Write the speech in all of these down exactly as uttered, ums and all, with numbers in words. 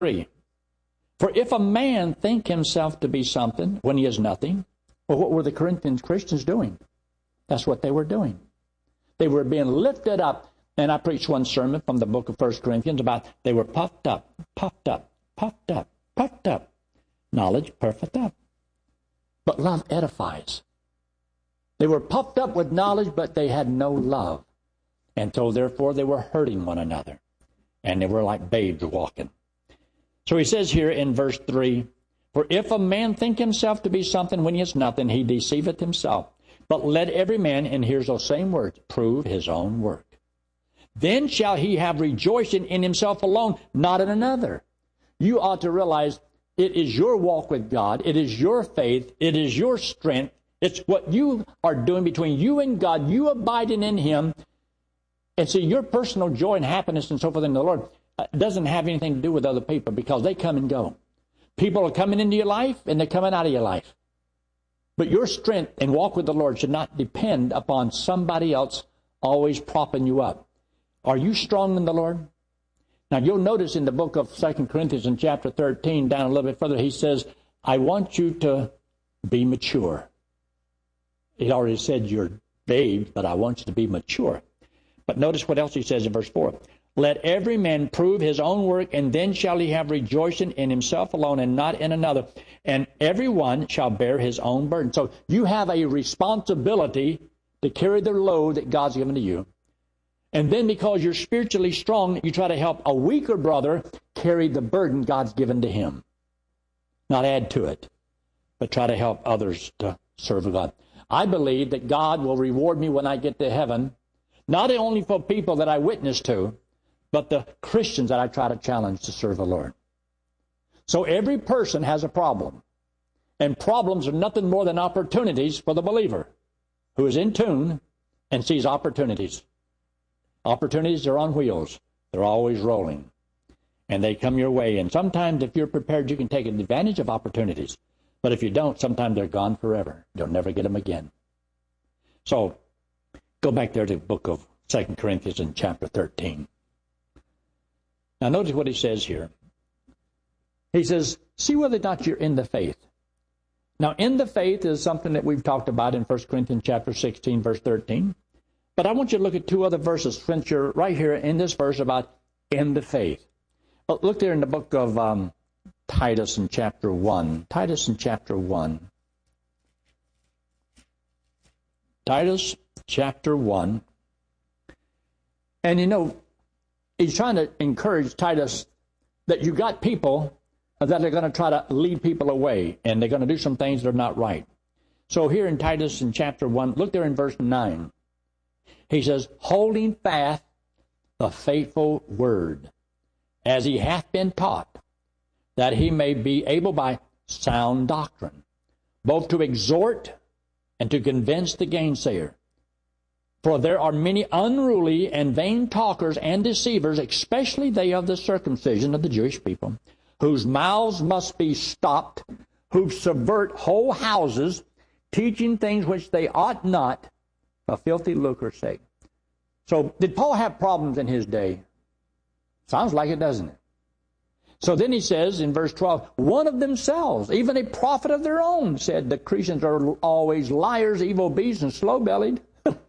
three. For if a man think himself to be something when he is nothing, well, what were the Corinthian Christians doing? That's what they were doing. They were being lifted up. And I preached one sermon from the book of First Corinthians about they were puffed up, puffed up, puffed up, puffed up. Knowledge puffed up. But love edifies. They were puffed up with knowledge, but they had no love. And so therefore they were hurting one another. And they were like babes walking. So he says here in verse three, for if a man think himself to be something when he is nothing, he deceiveth himself. But let every man, and here's those same words, prove his own work. Then shall he have rejoicing in himself alone, not in another. You ought to realize it is your walk with God. It is your faith. It is your strength. It's what you are doing between you and God, you abiding in Him. And see, your personal joy and happiness and so forth in the Lord doesn't have anything to do with other people because they come and go. People are coming into your life and they're coming out of your life. But your strength and walk with the Lord should not depend upon somebody else always propping you up. Are you strong in the Lord? Now, you'll notice in the book of Second Corinthians in chapter thirteen, down a little bit further, he says, I want you to be mature. He already said you're babes, but I want you to be mature. But notice what else he says in verse four. Let every man prove his own work, and then shall he have rejoicing in himself alone and not in another. And every one shall bear his own burden. So you have a responsibility to carry the load that God's given to you. And then because you're spiritually strong, you try to help a weaker brother carry the burden God's given to him. Not add to it, but try to help others to serve God. I believe that God will reward me when I get to heaven, not only for people that I witness to, but the Christians that I try to challenge to serve the Lord. So every person has a problem. And problems are nothing more than opportunities for the believer who is in tune and sees opportunities. Opportunities are on wheels. They're always rolling. And they come your way. And sometimes if you're prepared, you can take advantage of opportunities. But if you don't, sometimes they're gone forever. You'll never get them again. So go back there to the book of Second Corinthians in chapter thirteen. Now notice what he says here. He says, see whether or not you're in the faith. Now in the faith is something that we've talked about in First Corinthians chapter sixteen, verse thirteen. But I want you to look at two other verses since you're right here in this verse about in the faith. Look there in the book of um, Titus in chapter one. Titus in chapter one. Titus chapter one. And you know, he's trying to encourage Titus that you got people that are going to try to lead people away, and they're going to do some things that are not right. So here in Titus in chapter one, look there in verse nine. He says, holding fast the faithful word, as he hath been taught, that he may be able by sound doctrine, both to exhort and to convince the gainsayer. For there are many unruly and vain talkers and deceivers, especially they of the circumcision of the Jewish people, whose mouths must be stopped, who subvert whole houses, teaching things which they ought not, for filthy lucre's sake. So did Paul have problems in his day? Sounds like it, doesn't it? So then he says in verse twelve, one of themselves, even a prophet of their own, said the Christians are always liars, evil beasts, and slow-bellied.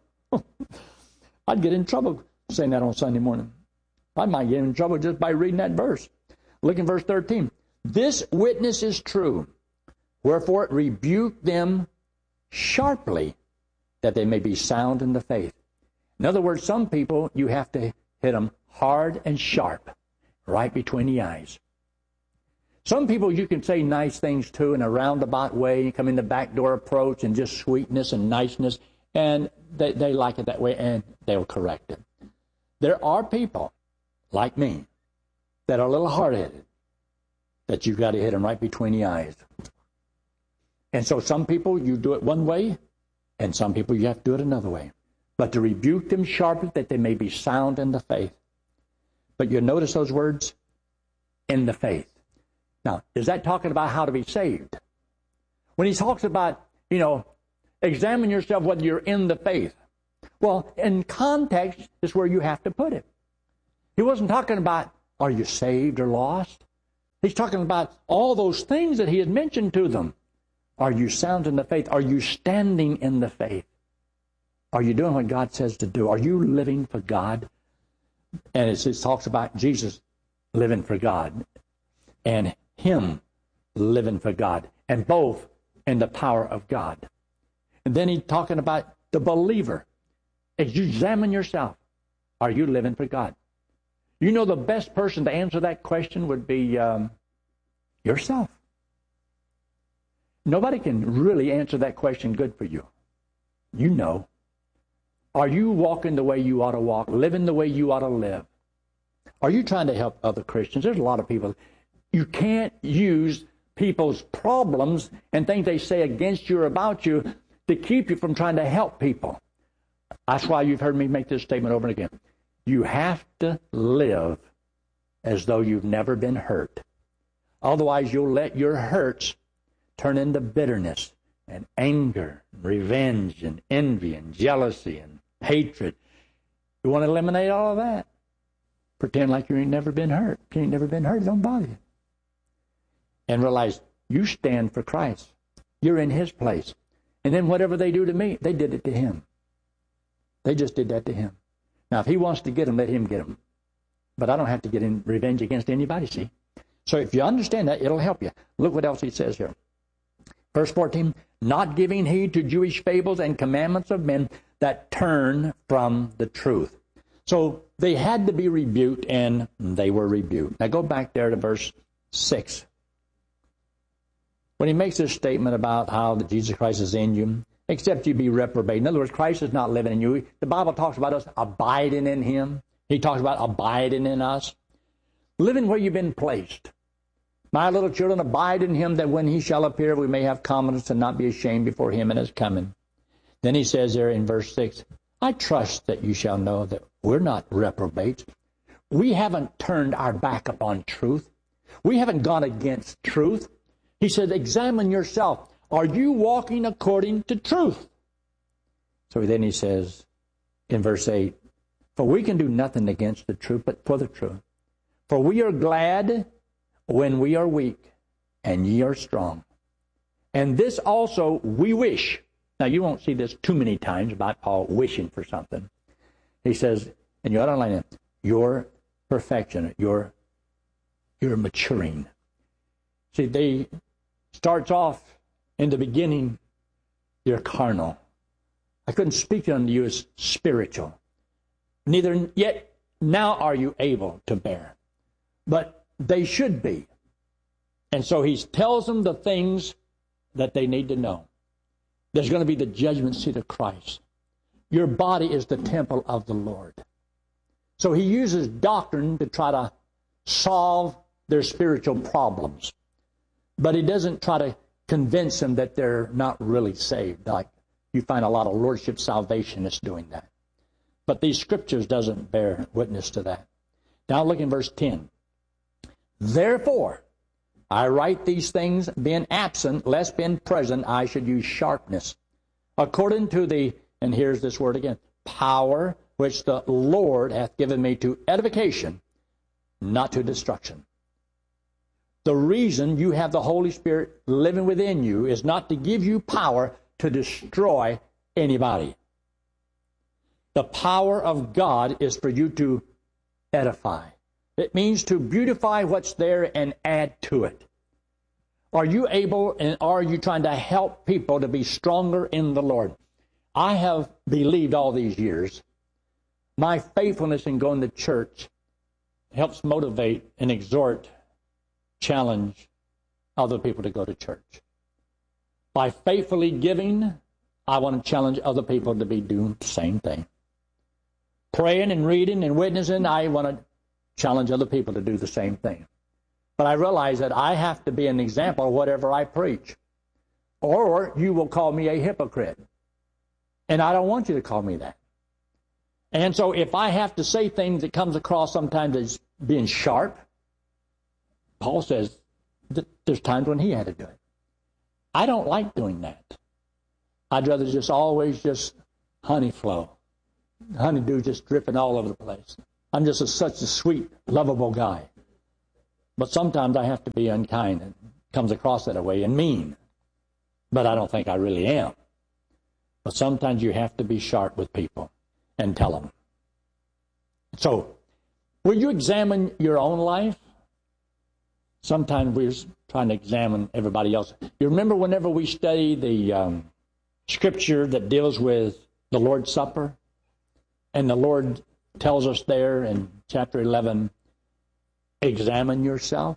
I'd get in trouble saying that on Sunday morning. I might get in trouble just by reading that verse. Look in verse thirteen. This witness is true, wherefore rebuke them sharply, that they may be sound in the faith. In other words, some people, you have to hit them hard and sharp, right between the eyes. Some people you can say nice things to in a roundabout way. You come in the back door approach and just sweetness and niceness, and they, they like it that way, and they'll correct it. There are people, like me, that are a little hard-headed, that you've got to hit them right between the eyes. And so some people, you do it one way, and some people you have to do it another way. But to rebuke them sharply, that they may be sound in the faith. But you notice those words? In the faith. Now, is that talking about how to be saved? When he talks about, you know, examine yourself whether you're in the faith. Well, in context is where you have to put it. He wasn't talking about, are you saved or lost? He's talking about all those things that he had mentioned to them. Are you sound in the faith? Are you standing in the faith? Are you doing what God says to do? Are you living for God? And it, it talks about Jesus living for God and him living for God, and both in the power of God. And then he's talking about the believer. As you examine yourself, are you living for God? You know, the best person to answer that question would be um, yourself. Nobody can really answer that question good for you. You know. Are you walking the way you ought to walk, living the way you ought to live? Are you trying to help other Christians? There's a lot of people. You can't use people's problems and things they say against you or about you to keep you from trying to help people. That's why you've heard me make this statement over and again. You have to live as though you've never been hurt. Otherwise, you'll let your hurts turn into bitterness and anger, and revenge and envy and jealousy and hatred. You want to eliminate all of that? Pretend like you ain't never been hurt. If you ain't never been hurt, it don't bother you. And realize you stand for Christ. You're in his place. And then whatever they do to me, they did it to him. They just did that to him. Now, if he wants to get them, let him get them. But I don't have to get in revenge against anybody, see? So if you understand that, it'll help you. Look what else he says here. Verse fourteen, not giving heed to Jewish fables and commandments of men that turn from the truth. So they had to be rebuked, and they were rebuked. Now go back there to verse six. When he makes this statement about how that Jesus Christ is in you, except you be reprobate. In other words, Christ is not living in you. The Bible talks about us abiding in him. He talks about abiding in us. Living where you've been placed. My little children, abide in him, that when he shall appear, we may have confidence and not be ashamed before him in his coming. Then he says there in verse six, I trust that you shall know that we're not reprobates. We haven't turned our back upon truth. We haven't gone against truth. He said, examine yourself. Are you walking according to truth? So then he says in verse eight, for we can do nothing against the truth, but for the truth. For we are glad when we are weak, and ye are strong. And this also we wish. Now, you won't see this too many times about Paul wishing for something. He says, and you ought to underline it, your perfection, your, your maturing. See, they starts off in the beginning, you're carnal. I couldn't speak unto you as spiritual. Neither yet now are you able to bear. But they should be. And so he tells them the things that they need to know. There's going to be the judgment seat of Christ. Your body is the temple of the Lord. So he uses doctrine to try to solve their spiritual problems. But he doesn't try to convince them that they're not really saved. Like you find a lot of Lordship salvationists doing that. But these scriptures doesn't bear witness to that. Now look in verse ten. Therefore, I write these things, being absent, lest being present I should use sharpness, according to the, and here's this word again, power which the Lord hath given me to edification, not to destruction. The reason you have the Holy Spirit living within you is not to give you power to destroy anybody. The power of God is for you to edify. It means to beautify what's there and add to it. Are you able and are you trying to help people to be stronger in the Lord? I have believed all these years. My faithfulness in going to church helps motivate and exhort, challenge other people to go to church. By faithfully giving, I want to challenge other people to be doing the same thing. Praying and reading and witnessing, I want to challenge other people to do the same thing. But I realize that I have to be an example of whatever I preach. Or you will call me a hypocrite. And I don't want you to call me that. And so if I have to say things that comes across sometimes as being sharp, Paul says that there's times when he had to do it. I don't like doing that. I'd rather just always just honey flow. Honeydew just dripping all over the place. I'm just a, such a sweet, lovable guy. But sometimes I have to be unkind. It comes across that way and mean. But I don't think I really am. But sometimes you have to be sharp with people and tell them. So, will you examine your own life? Sometimes we're trying to examine everybody else. You remember whenever we study the um, scripture that deals with the Lord's Supper? And the Lord tells us there in chapter eleven, examine yourself.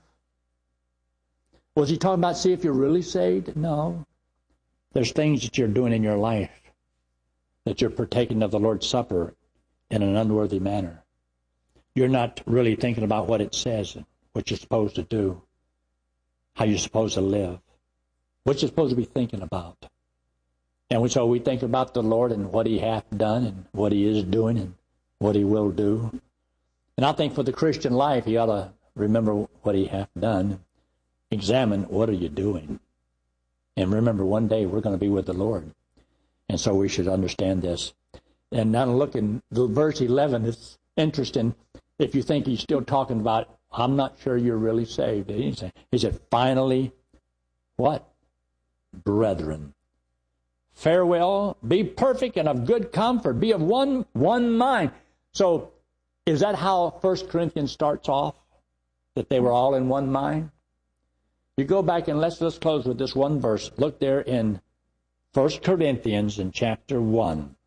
Was he talking about see if you're really saved? No. There's things that you're doing in your life that you're partaking of the Lord's Supper in an unworthy manner. You're not really thinking about what it says, what you're supposed to do, how you're supposed to live, what you're supposed to be thinking about. And so we think about the Lord and what he hath done and what he is doing and what he will do. And I think for the Christian life, he ought to remember what he hath done. Examine what are you doing. And remember, one day we're going to be with the Lord. And so we should understand this. And now look in verse eleven, it's interesting. If you think he's still talking about, I'm not sure you're really saved. He said, he said finally, what? Brethren. Farewell, be perfect and of good comfort. Be of one one mind. So is that how First Corinthians starts off? That they were all in one mind? You go back and let's, let's close with this one verse. Look there in First Corinthians in chapter one.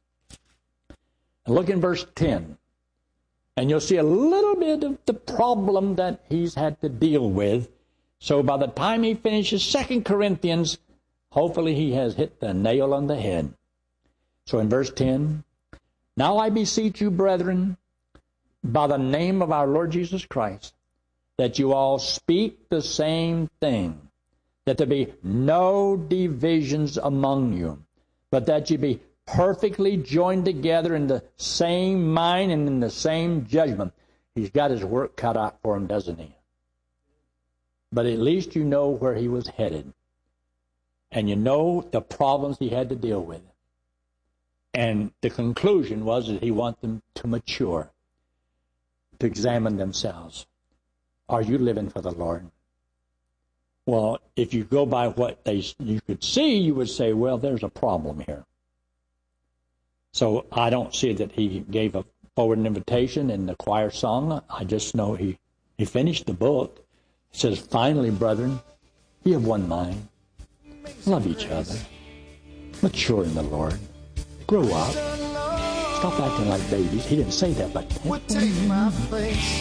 And look in verse ten. And you'll see a little bit of the problem that he's had to deal with. So by the time he finishes Second Corinthians, hopefully he has hit the nail on the head. So in verse ten, now I beseech you, brethren, by the name of our Lord Jesus Christ, that you all speak the same thing, that there be no divisions among you, but that you be perfectly joined together in the same mind and in the same judgment. He's got his work cut out for him, doesn't he? But at least you know where he was headed. And you know the problems he had to deal with. And the conclusion was that he wanted them to mature, to examine themselves. Are you living for the Lord? Well, if you go by what they you could see, you would say, well, there's a problem here. So I don't see that he gave a forward invitation in the choir song. I just know he, he finished the book. It says, finally, brethren, be of one mind. Love each other. Mature in the Lord. Grow up. Stop acting like babies. He didn't say that, but... Would take my place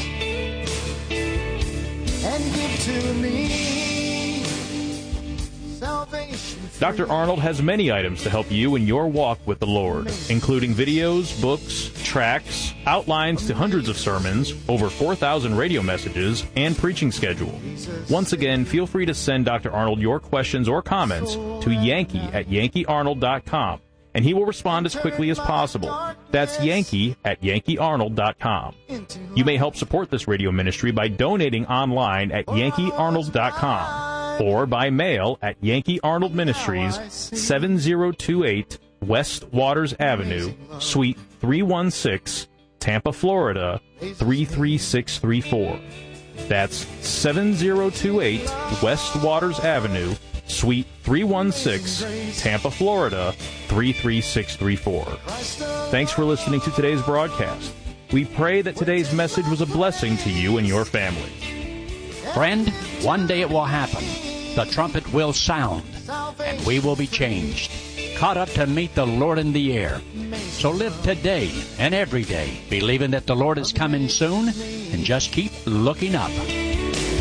and give to me salvation. Doctor Arnold has many items to help you in your walk with the Lord, including videos, books, tracts, outlines to hundreds of sermons, over four thousand radio messages, and preaching schedule. Once again, feel free to send Doctor Arnold your questions or comments to Yankee at Yankee Arnold dot com, and he will respond as quickly as possible. That's Yankee at Yankee Arnold dot com. You may help support this radio ministry by donating online at Yankee Arnold dot com or by mail at Yankee Arnold Ministries, seven oh two eight West Waters Avenue, Suite three one six, Tampa, Florida, three three six three four. That's seven oh two eight West Waters Avenue, Suite three one six, Tampa, Florida, three three six three four. Thanks for listening to today's broadcast. We pray that today's message was a blessing to you and your family. Friend, one day it will happen. The trumpet will sound, and we will be changed, caught up to meet the Lord in the air. So live today and every day, believing that the Lord is coming soon, and just keep looking up.